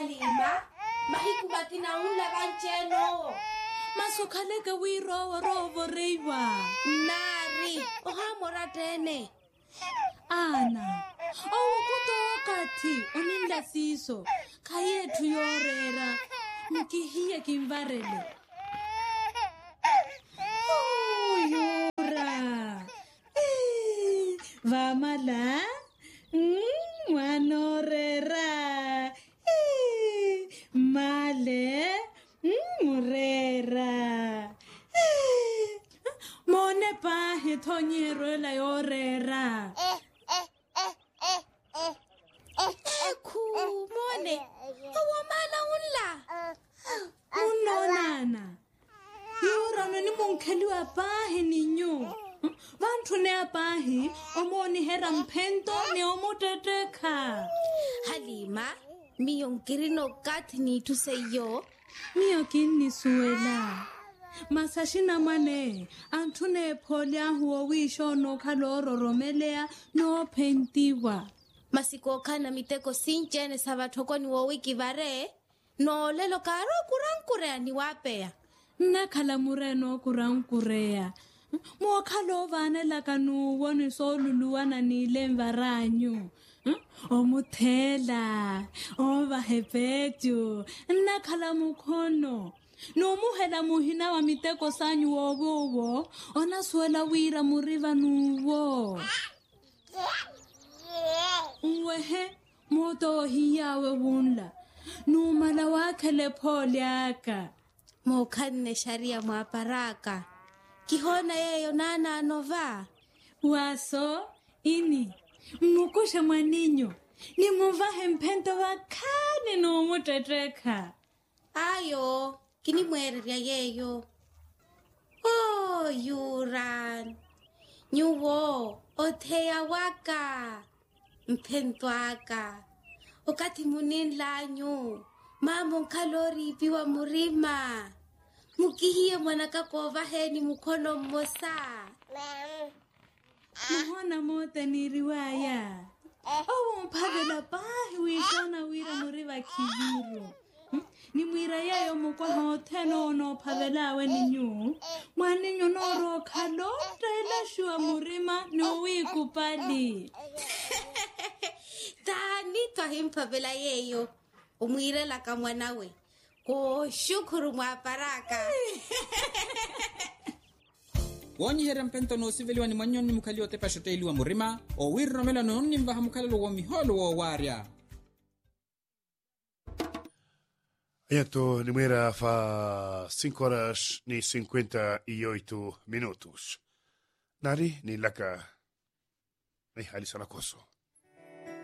Halima, mahikubati na unla kancheno. Masukhaleka rovo reiwa. Nari, moratene. Ana, wakati uninda siso. Kayetu yorera. Mkihia kimvarele. Yura. Vamala. Wanorera. Male. Murera. Mone pahe tonyero la yorera. Mone. Awamala unla. Unonana. Yura ni munkeli wa pahe ninyo. Vantu ne apahi omoni hera mpento ne omoteteka. Halima, miyonkirino katni tuseyo. Miyokini suela. Masashina mane antune polya huo wisho no kaloro romelea no pentiwa. Masiko kana miteko sinchene sabatoko ni wo wiki vare. No lelo karo kurankurea ni wapea. Nakhala mureno kurankurea. Mokhalo vane la kanu woni so luluana ni lemvaranyo. Omuthela, ovahepetyo, nakhala mukhono. No muhela muhina wa miteko sanyu wowo, ona suela wira muriva nuwo. Uwehe, moto hiyawe wunla. Numala wakele polyaka. Mokane sharia mwaparaka. Kihona yeyo nana anova. Waso, ini. Mukusha mwaninyo. Ni muvahe mpento wakane no muteteka. Ayo, kini mwereria yeyo. Oh, Yuran. Nyuwo, oteya waka. Mpento waka. Okati muninla nyu. Mamo kalori piwa murima. Mukihie mwanaka kova heni mukono mmosa. Muhona mote ni riwaya. Owo mpavela pahi wishona wira muriva kiviro. Ni mwira yayo mukwa hoteno no pavelawe ni nyu. Mwaninyo noro kalota ila shua murima ni wikupali. Tani twahimpavela yeyo. Umwire laka mwanawe. Shukuru mwaparaka. Wonyi hera mpento no siveliwa ni mwanyoni mukali otepa shoteli wa murima. O wirro mela no nni mbaha mukali wa miholo wa waria. Ayato nimera fa 5 horas ni 58 minutos. Nari ni laka ni hali sana koso.